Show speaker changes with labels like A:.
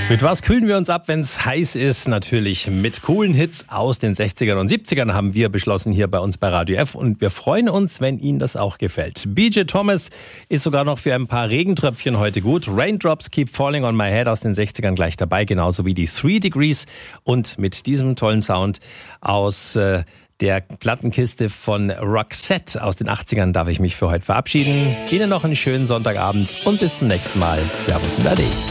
A: Mit was kühlen wir uns ab, wenn es heiß ist? Natürlich mit coolen Hits aus den 60ern und 70ern haben wir beschlossen hier bei uns bei Radio F. Und wir freuen uns, wenn Ihnen das auch gefällt. BJ Thomas ist sogar noch für ein paar Regentröpfchen heute gut. Raindrops Keep Falling on My Head aus den 60ern gleich dabei, genauso wie die 3 Degrees. Und mit diesem tollen Sound aus der Plattenkiste von Roxette aus den 80ern darf ich mich für heute verabschieden. Ihnen noch einen schönen Sonntagabend und bis zum nächsten Mal. Servus und Ade.